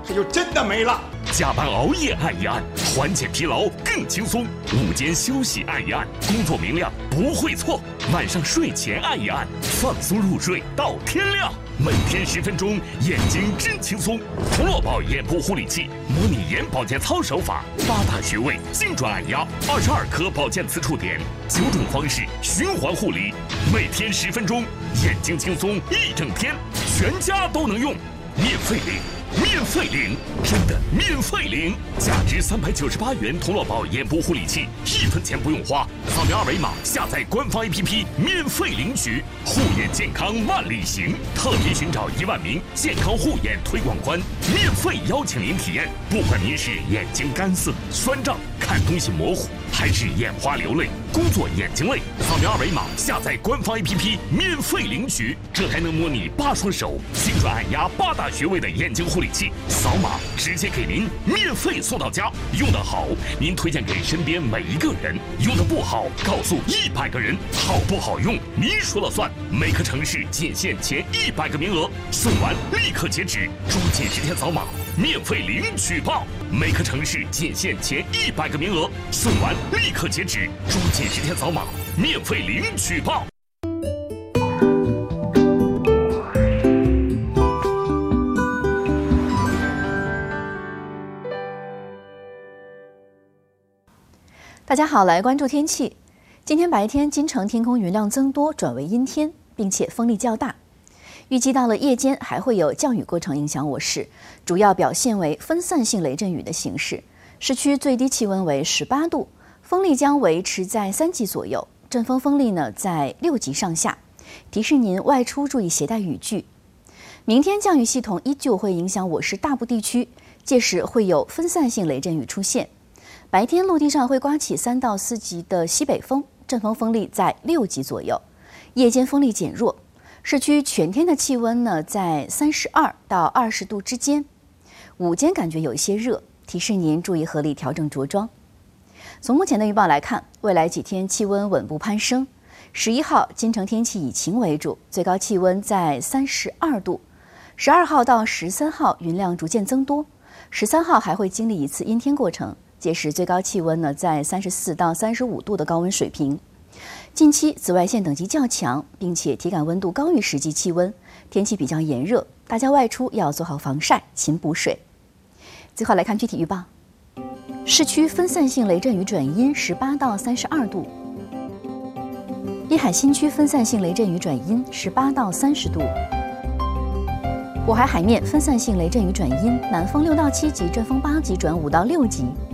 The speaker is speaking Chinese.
可就真的没了。 加班熬夜按一按，缓解疲劳更轻松；午间休息按一按，工作明亮不会错；晚上睡前按一按，放松入睡到天亮。每天10分钟，眼睛真轻松。童乐宝眼部护理器模拟眼保健操手法，8大穴位精准按压，22颗保健磁触点，9种方式循环护理，每天10分钟，眼睛轻松一整天，全家都能用，免费领。免费领，真的免费领！价值398元童乐宝眼部护理器，1分钱不用花，扫描2维码下载官方 APP 免费领取。护眼健康万里行，特别寻找1万名健康护眼推广官，免费邀请您体验。不管您是眼睛干涩、酸胀、看东西模糊，还是眼花流泪、工作眼睛累，扫描2维码下载官方 APP 免费领取。这还能模拟8双手精准按压8大穴位的眼睛护理器，扫码直接给您免费送到家。用得好，您推荐给身边每一个人；用得不好，告诉100个人。好不好用，您说了算。每个城市仅限前100个名额，送完立刻截止，抓紧时间扫码免费领取吧。每个城市仅限前100个名额，送完立刻截止，抓紧时间扫码免费领取吧。 大家好，来关注天气。今天白天京城天空云量增多，转为阴天，并且风力较大。预计到了夜间还会有降雨过程影响我市，主要表现为分散性雷阵雨的形式。市区最低气温为18度，风力将维持在3级左右，阵风风力呢在6级上下。提示您外出注意携带雨具。明天降雨系统依旧会影响我市大部地区，届时会有分散性雷阵雨出现。白天陆地上会刮起3到4级的西北风，阵风风力在6级左右，夜间风力减弱。市区全天的气温呢在32到20度之间，午间感觉有一些热，提示您注意合理调整着装。从目前的预报来看，未来几天气温稳步攀升。11号京城天气以晴为主，最高气温在32度。12号到13号云量逐渐增多，13号还会经历一次阴天过程。届时最高气温呢在34到35度的高温水平。近期紫外线等级较强，并且体感温度高于实际气温，天气比较炎热，大家外出要做好防晒，勤补水。最后来看具体预报。市区分散性雷阵雨转阴18到32度，滨海新区分散性雷阵雨转阴18到30度，渤海海面分散性雷阵雨转阴，南风6到7级，阵风8级转5到6级。